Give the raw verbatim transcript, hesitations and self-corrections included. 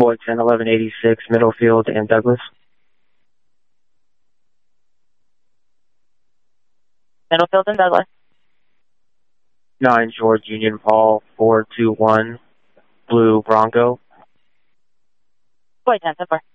Boy ten eleven eighty-six, Middlefield and Douglas. Middlefield and Douglas. nine George Union Paul, four two one, Blue Bronco. Boy ten four.